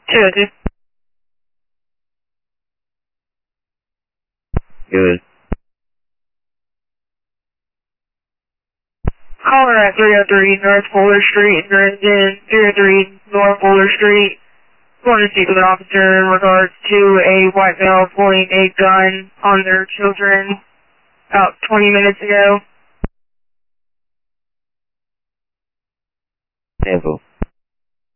202. Good. Caller at 303 North Fuller Street in Dresden, 303 North Fuller Street. Want to speak with an officer in regards to a white male pulling a gun on their children about 20 minutes ago. Sample.